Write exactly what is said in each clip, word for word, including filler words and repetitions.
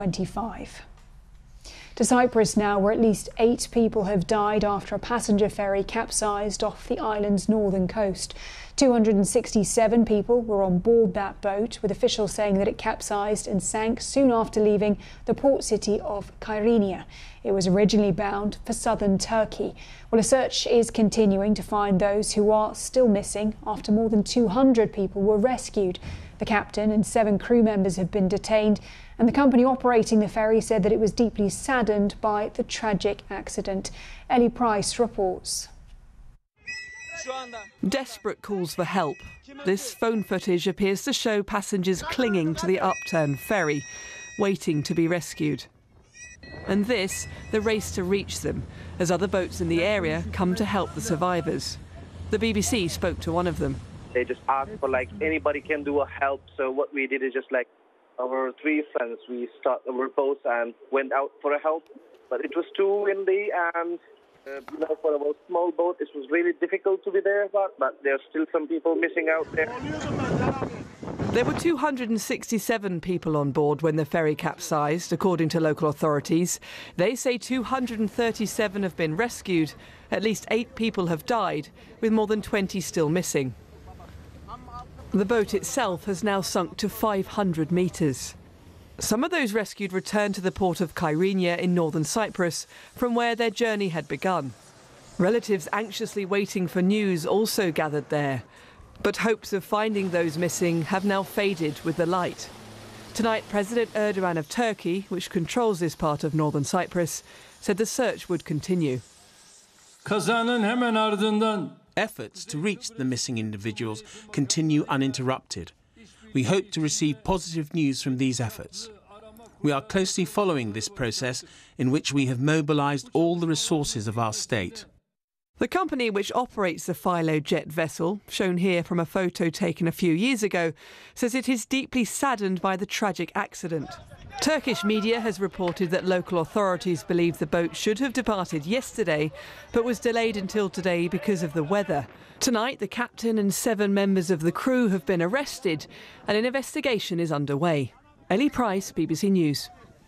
twenty-five. To Cyprus now, where at least eight people have died after a passenger ferry capsized off the island's northern coast. two hundred sixty-seven people were on board that boat, with officials saying that it capsized and sank soon after leaving the port city of Kyrenia. It was originally bound for southern Turkey. Well, a search is continuing to find those who are still missing after more than two hundred people were rescued. The captain and seven crew members have been detained, and the company operating the ferry said that it was deeply saddened by the tragic accident. Ellie Price reports. Desperate calls for help. This phone footage appears to show passengers clinging to the upturned ferry, waiting to be rescued. And this, the race to reach them, as other boats in the area come to help the survivors. The B B C spoke to one of them. They just asked for like anybody can do a help. So what we did is just like our three friends, we started our boat and went out for a help. But it was too windy and uh, you know, for our small boat, it was really difficult to be there. But, but there's still some people missing out there. There were two hundred sixty-seven people on board when the ferry capsized, according to local authorities. They say two hundred thirty-seven have been rescued. At least eight people have died, with more than twenty still missing. The boat itself has now sunk to five hundred metres. Some of those rescued returned to the port of Kyrenia in northern Cyprus, from where their journey had begun. Relatives anxiously waiting for news also gathered there. But hopes of finding those missing have now faded with the light. Tonight, President Erdogan of Turkey, which controls this part of northern Cyprus, said the search would continue. Efforts to reach the missing individuals continue uninterrupted. We hope to receive positive news from these efforts. We are closely following this process, in which we have mobilised all the resources of our state. The company which operates the Philo jet vessel, shown here from a photo taken a few years ago, says it is deeply saddened by the tragic accident. Turkish media has reported that local authorities believe the boat should have departed yesterday, but was delayed until today because of the weather. Tonight, the captain and seven members of the crew have been arrested, and an investigation is underway. Ellie Price, B B C News.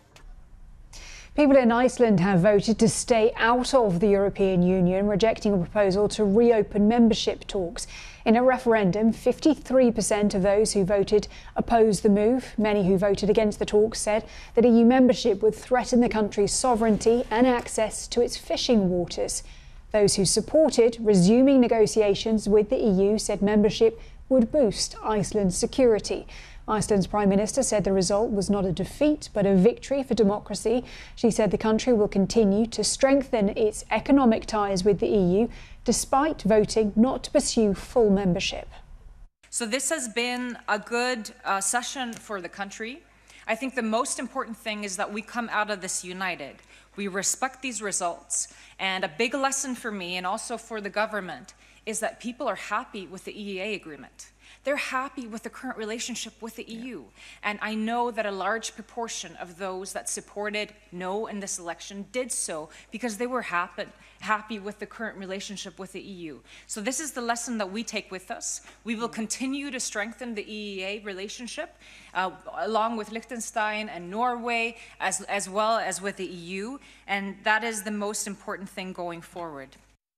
People in Iceland have voted to stay out of the European Union, rejecting a proposal to reopen membership talks. In a referendum, fifty-three percent of those who voted opposed the move. Many who voted against the talks said that E U membership would threaten the country's sovereignty and access to its fishing waters. Those who supported resuming negotiations with the E U said membership would boost Iceland's security. Iceland's Prime Minister said the result was not a defeat, but a victory for democracy. She said the country will continue to strengthen its economic ties with the E U, despite voting not to pursue full membership. So this has been a good uh, session for the country. I think the most important thing is that we come out of this united. We respect these results. And a big lesson for me, and also for the government, is that people are happy with the E E A agreement. They're happy with the current relationship with the E U. And I know that a large proportion of those that supported no in this election did so because they were happy, happy with the current relationship with the E U. So this is the lesson that we take with us. We will continue to strengthen the E E A relationship uh, along with Liechtenstein and Norway, as, as well as with the E U. And that is the most important thing going forward.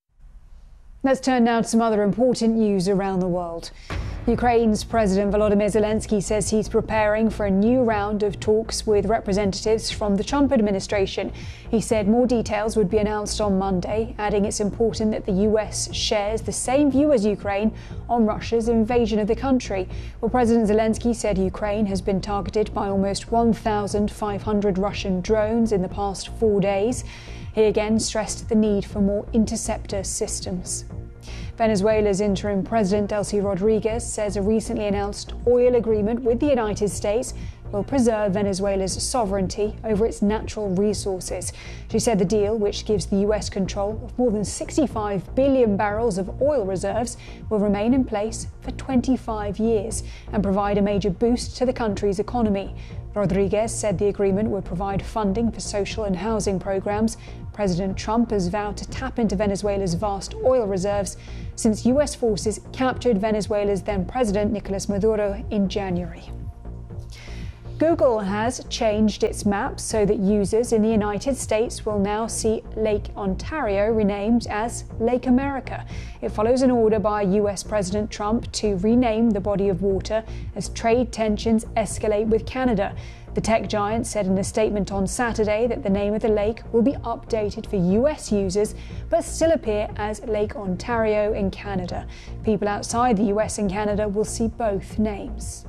Let's turn now to some other important news around the world. Ukraine's President Volodymyr Zelensky says he's preparing for a new round of talks with representatives from the Trump administration. He said more details would be announced on Monday, adding it's important that the U S shares the same view as Ukraine on Russia's invasion of the country. Well, President Zelensky said Ukraine has been targeted by almost one thousand five hundred Russian drones in the past four days. He again stressed the need for more interceptor systems. Venezuela's interim president, Delcy Rodriguez, says a recently announced oil agreement with the United States will preserve Venezuela's sovereignty over its natural resources. She said the deal, which gives the U S control of more than sixty-five billion barrels of oil reserves, will remain in place for twenty-five years and provide a major boost to the country's economy. Rodriguez said the agreement would provide funding for social and housing programs. President Trump has vowed to tap into Venezuela's vast oil reserves since U S forces captured Venezuela's then president Nicolas Maduro in January. Google has changed its map so that users in the United States will now see Lake Ontario renamed as Lake America. It follows an order by U S President Trump to rename the body of water as trade tensions escalate with Canada. The tech giant said in a statement on Saturday that the name of the lake will be updated for U S users but still appear as Lake Ontario in Canada. People outside the U S and Canada will see both names.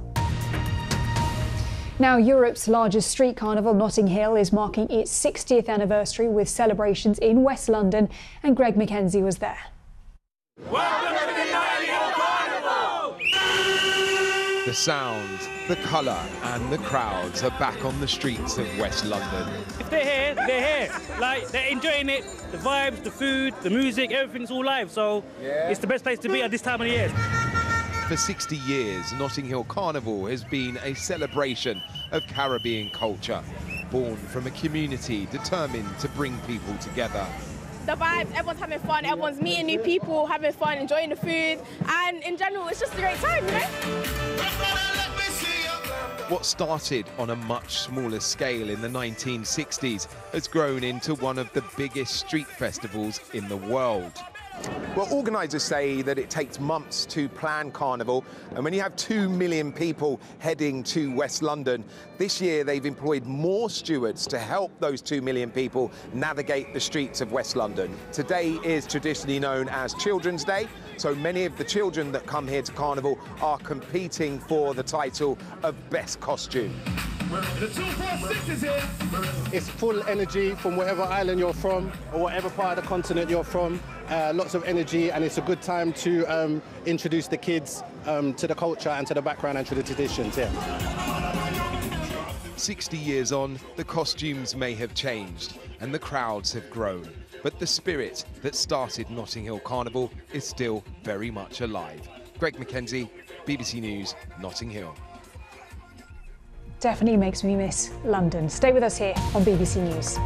Now, Europe's largest street carnival, Notting Hill, is marking its sixtieth anniversary with celebrations in West London, and Greg Mackenzie was there. Welcome to the Notting Hill Carnival! The sound, the colour and the crowds are back on the streets of West London. If they're here, they're here. Like, they're enjoying it. The vibes, the food, the music, everything's all live. So yeah. It's the best place to be at this time of the year. For sixty years, Notting Hill Carnival has been a celebration of Caribbean culture, born from a community determined to bring people together. The vibes, everyone's having fun, everyone's meeting new people, having fun, enjoying the food, and in general, it's just a great time, you know? What started on a much smaller scale in the nineteen sixties has grown into one of the biggest street festivals in the world. Well, organisers say that it takes months to plan Carnival, and when you have two million people heading to West London, this year they've employed more stewards to help those two million people navigate the streets of West London. Today is traditionally known as Children's Day, so many of the children that come here to Carnival are competing for the title of Best Costume. The two four six is here. It's full energy from whatever island you're from or whatever part of the continent you're from. Uh, lots of energy, and it's a good time to um, introduce the kids um, to the culture and to the background and to the traditions here. sixty years on, the costumes may have changed and the crowds have grown, but the spirit that started Notting Hill Carnival is still very much alive. Greg Mackenzie, B B C News, Notting Hill. Definitely makes me miss London. Stay with us here on B B C News.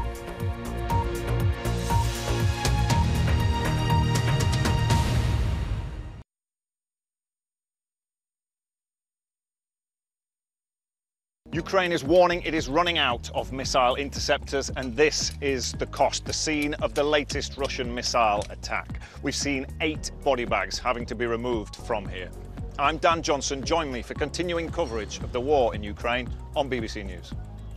Ukraine is warning it is running out of missile interceptors, and this is the cost, the scene of the latest Russian missile attack. We've seen eight body bags having to be removed from here. I'm Dan Johnson. Join me for continuing coverage of the war in Ukraine on B B C News.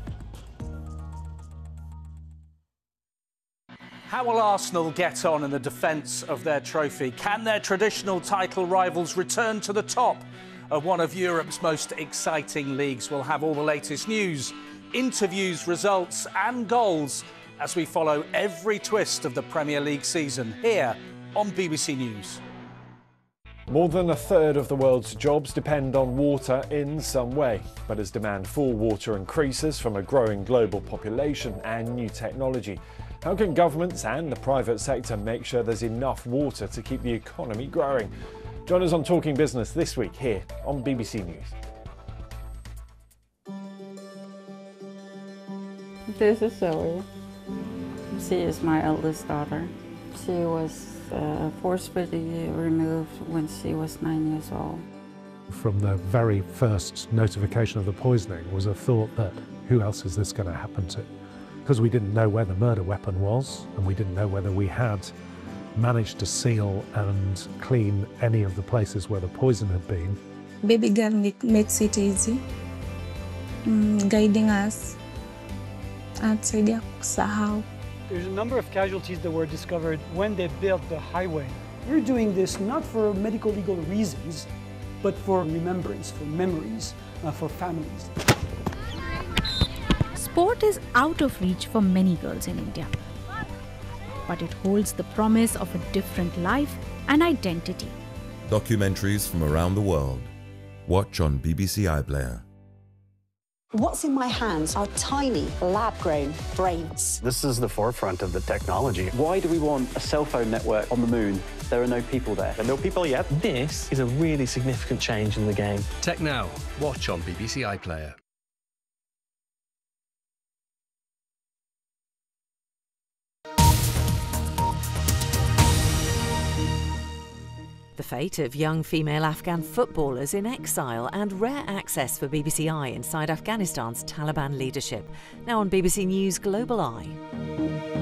How will Arsenal get on in the defence of their trophy? Can their traditional title rivals return to the top of one of Europe's most exciting leagues? We'll have all the latest news, interviews, results and goals as we follow every twist of the Premier League season here on B B C News. More than a third of the world's jobs depend on water in some way. But as demand for water increases from a growing global population and new technology, how can governments and the private sector make sure there's enough water to keep the economy growing? Join us on Talking Business this week here on B B C News. This is Zoe. She is my eldest daughter. She was uh, forcibly removed when she was nine years old. From the very first notification of the poisoning was a thought that who else is this going to happen to? Because we didn't know where the murder weapon was, and we didn't know whether we had managed to seal and clean any of the places where the poison had been. Baby girl makes it easy, mm, guiding us and saidia kusahau. There's a number of casualties that were discovered when they built the highway. We're doing this not for medical legal reasons, but for remembrance, for memories, uh, for families. Sport is out of reach for many girls in India, but it holds the promise of a different life and identity. Documentaries from around the world. Watch on B B C iPlayer. What's in my hands are tiny, lab-grown brains. This is the forefront of the technology. Why do we want a cell phone network on the moon? There are no people there. There are no people yet. This is a really significant change in the game. Tech Now. Watch on B B C iPlayer. The fate of young female Afghan footballers in exile and rare access for B B C I inside Afghanistan's Taliban leadership. Now on B B C News Global Eye.